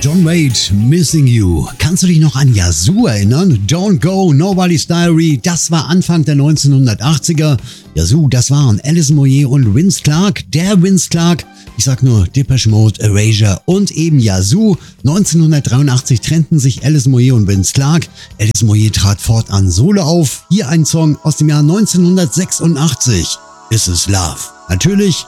John Wade, Missing You. Kannst du dich noch an Yazoo erinnern? Don't Go, Nobody's Diary, das war Anfang der 1980er. Yazoo, das waren Alice Moyer und Vince Clarke. Der Vince Clarke, ich sag nur Depeche Mode, Erasure und eben Yazoo. 1983 trennten sich Alice Moyer und Vince Clarke. Alice Moyer trat fortan solo auf. Hier ein Song aus dem Jahr 1986. This Is Love. Natürlich